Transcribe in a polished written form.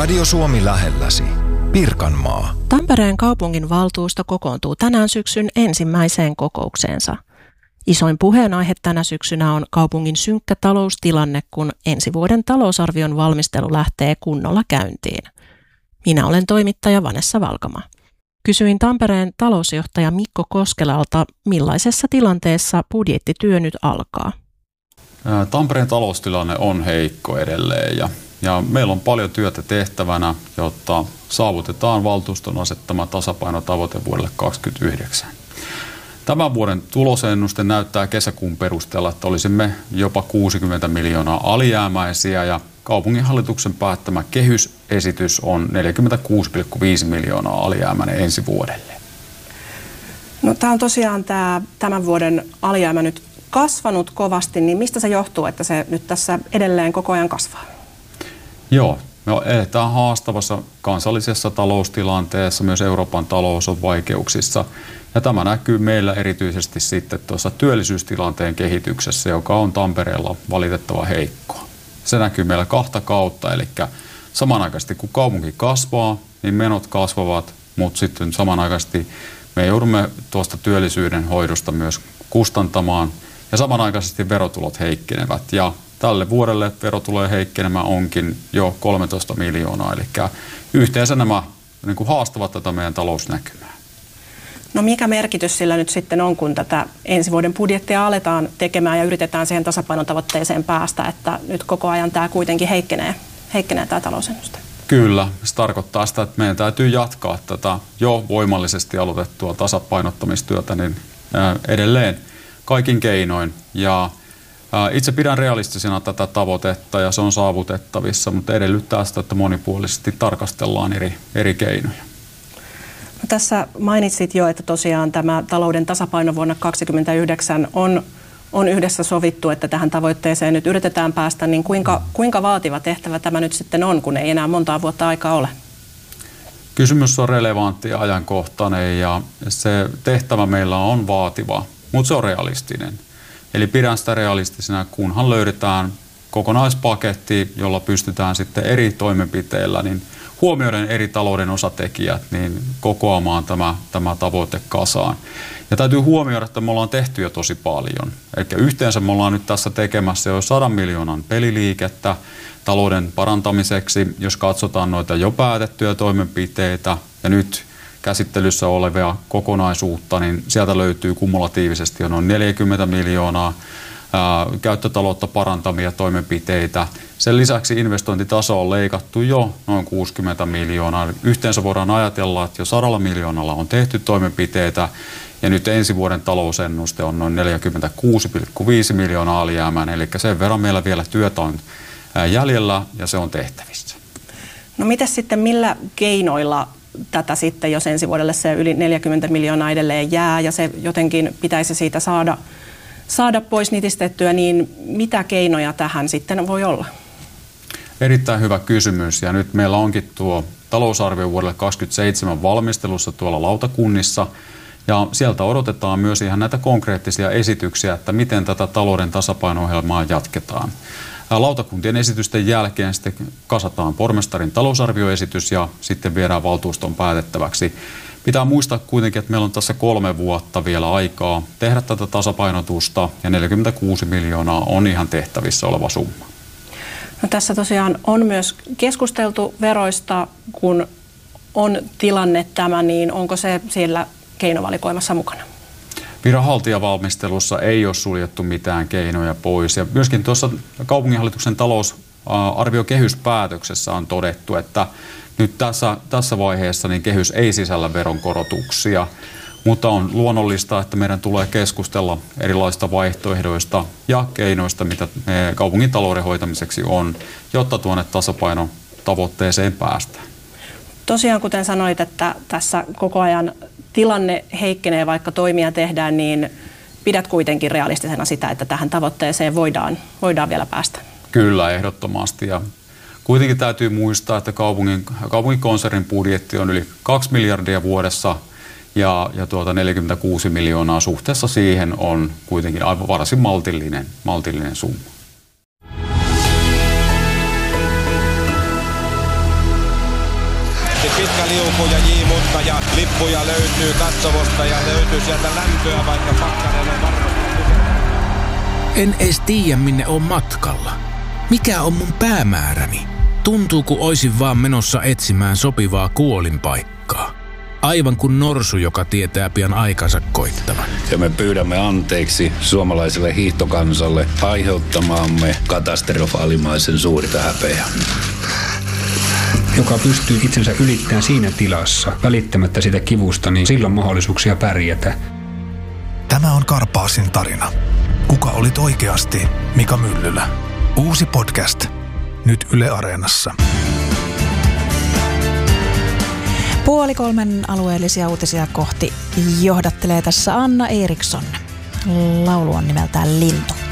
Radio Suomi lähelläsi. Pirkanmaa. Tampereen kaupungin valtuusto kokoontuu tänään syksyn ensimmäiseen kokoukseensa. Isoin puheenaihe tänä syksynä on kaupungin synkkä taloustilanne, kun ensi vuoden talousarvion valmistelu lähtee kunnolla käyntiin. Minä olen toimittaja Vanessa Valkama. Kysyin Tampereen talousjohtaja Mikko Koskelalta, millaisessa tilanteessa budjettityö nyt alkaa. Tampereen taloustilanne on heikko edelleen ja meillä on paljon työtä tehtävänä, jotta saavutetaan valtuuston asettama tasapainotavoite vuodelle 2029. Tämän vuoden tulosennuste näyttää kesäkuun perusteella, että olisimme jopa 60 miljoonaa alijäämäisiä ja kaupunginhallituksen päättämä kehysesitys on 46,5 miljoonaa alijäämäinen ensi vuodelle. No, tämä on tosiaan tämän vuoden alijäämä nyt kasvanut kovasti, niin mistä se johtuu, että se nyt tässä edelleen koko ajan kasvaa? Joo, me eletään haastavassa kansallisessa taloustilanteessa, myös Euroopan talous on vaikeuksissa. Ja tämä näkyy meillä erityisesti sitten tuossa työllisyystilanteen kehityksessä, joka on Tampereella valitettavan heikko. Se näkyy meillä kahta kautta, eli samanaikaisesti kun kaupunki kasvaa, niin menot kasvavat, mutta sitten samanaikaisesti me joudumme tuosta työllisyyden hoidosta myös kustantamaan ja samanaikaisesti verotulot heikkenevät. Ja tälle vuodelle verotulojen heikkenemä onkin jo 13 miljoonaa, eli yhteensä nämä haastavat tätä meidän talousnäkymää. No, mikä merkitys sillä nyt sitten on, kun tätä ensi vuoden budjettia aletaan tekemään ja yritetään siihen tasapainotavoitteeseen päästä, että nyt koko ajan tämä kuitenkin heikkenee tämä talousennuste? Kyllä, se tarkoittaa sitä, että meidän täytyy jatkaa tätä jo voimallisesti aloitettua tasapainottamistyötä niin edelleen kaikin keinoin. Ja itse pidän realistisena tätä tavoitetta ja se on saavutettavissa, mutta edellyttää sitä, että monipuolisesti tarkastellaan eri keinoja. No, tässä mainitsit jo, että tosiaan tämä talouden tasapaino vuonna 2029 on yhdessä sovittu, että tähän tavoitteeseen nyt yritetään päästä, niin kuinka vaativa tehtävä tämä nyt sitten on, kun ei enää montaa vuotta aikaa ole? Kysymys on relevantti ja ajankohtainen ja se tehtävä meillä on vaativa, mutta se on realistinen. Eli pidän sitä realistisena, kunhan löydetään kokonaispaketti, jolla pystytään sitten eri toimenpiteillä niin huomioiden eri talouden osatekijät niin kokoamaan tämä tavoite kasaan. Ja täytyy huomioida, että me ollaan tehty jo tosi paljon. Eli yhteensä me ollaan nyt tässä tekemässä jo 100 miljoonan peliliikettä talouden parantamiseksi, jos katsotaan noita jo päätettyjä toimenpiteitä ja nyt käsittelyssä olevia kokonaisuutta, niin sieltä löytyy kumulatiivisesti jo noin 40 miljoonaa käyttötaloutta parantavia toimenpiteitä. Sen lisäksi investointitaso on leikattu jo noin 60 miljoonaa. Yhteensä voidaan ajatella, että jo 100 miljoonalla on tehty toimenpiteitä ja nyt ensi vuoden talousennuste on noin 46,5 miljoonaa alijäämään. Eli sen verran meillä vielä työtä on jäljellä ja se on tehtävissä. No, mitäs sitten, millä keinoilla tätä sitten, jos ensi vuodelle se yli 40 miljoonaa edelleen jää ja se jotenkin pitäisi siitä saada pois nitistettyä, niin mitä keinoja tähän sitten voi olla? Erittäin hyvä kysymys ja nyt meillä onkin tuo talousarvio vuodelle 2027 valmistelussa tuolla lautakunnissa ja sieltä odotetaan myös ihan näitä konkreettisia esityksiä, että miten tätä talouden tasapaino-ohjelmaa jatketaan. Lautakuntien esitysten jälkeen sitten kasataan pormestarin talousarvioesitys ja sitten viedään valtuuston päätettäväksi. Pitää muistaa kuitenkin, että meillä on tässä 3 vuotta vielä aikaa tehdä tätä tasapainotusta ja 46 miljoonaa on ihan tehtävissä oleva summa. No, tässä tosiaan on myös keskusteltu veroista, kun on tilanne tämä, niin onko se siellä keinovalikoimassa mukana? Viranhaltijavalmistelussa ei ole suljettu mitään keinoja pois ja myöskin tuossa kaupunginhallituksen talousarviokehyspäätöksessä on todettu, että nyt tässä vaiheessa niin kehys ei sisällä veronkorotuksia, mutta on luonnollista, että meidän tulee keskustella erilaisista vaihtoehdoista ja keinoista, mitä kaupungin talouden hoitamiseksi on, jotta tuonne tasapainotavoitteeseen päästään. Tosiaan, kuten sanoit, että tässä koko ajan tilanne heikkenee, vaikka toimia tehdään, niin pidät kuitenkin realistisena sitä, että tähän tavoitteeseen voidaan vielä päästä. Kyllä, ehdottomasti. Ja kuitenkin täytyy muistaa, että kaupungin konsernin budjetti on yli 2 miljardia vuodessa ja 46 miljoonaa suhteessa siihen on kuitenkin aivan varsin maltillinen summa. kohti. Pitkä liuku ja J-mutka ja lippuja löytyy katsomosta ja löytyy sieltä lämpöä, vaikka pakkanen on varmasti. En edes tiedä, minne on matkalla. Mikä on mun päämääräni? Tuntuu, kun oisin vaan menossa etsimään sopivaa kuolinpaikkaa. Aivan kuin norsu, joka tietää pian aikansa koittavan. Ja me pyydämme anteeksi suomalaiselle hiihtokansalle aiheuttamaamme katastrofaalimaisen suurta häpeää. Joka pystyy itsensä ylittämään siinä tilassa, välittämättä sitä kivusta, niin silloin mahdollisuuksia pärjätä. Tämä on Karpaasin tarina. Kuka olit oikeasti, Mika Myllylä? Uusi podcast. Nyt Yle Areenassa. 2:30 alueellisia uutisia kohti johdattelee tässä Anna Eriksson. Laulu on nimeltään Lintu.